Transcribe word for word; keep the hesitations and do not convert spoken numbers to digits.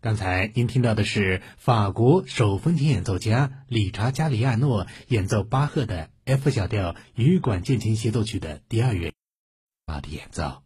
刚才您听到的是法国手风琴演奏家理查加里亚诺演奏巴赫的 F 小调羽管键琴协奏曲的第二乐章的演奏。